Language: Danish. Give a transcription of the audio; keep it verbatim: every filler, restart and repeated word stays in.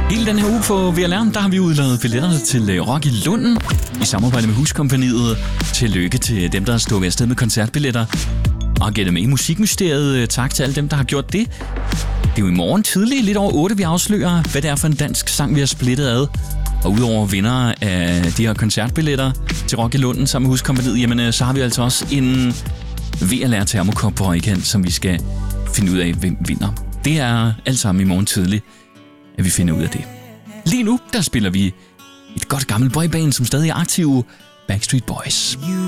Hele den her uge på V L R, der har vi udladet billetterne til Rock i Lunden i samarbejde med Huskompagniet. Tillykke til dem, der har stået afsted med koncertbilletter og gættet med i Musikmysteriet. Tak til alle dem, der har gjort det. Det er jo i morgen tidlig, lidt over otte, vi afslører, hvad det er for en dansk sang, vi har splittet ad. Og udover vindere af de her koncertbilletter til Rock i Lunden sammen med Huskompagniet, jamen så har vi altså også en V L R termokop på højkant, som vi skal finde ud af, hvem vinder. Det er alt sammen i morgen tidlig, at vi finder ud af det. Lige nu, der spiller vi et godt gammelt boyband, som stadig er aktive, Backstreet Boys.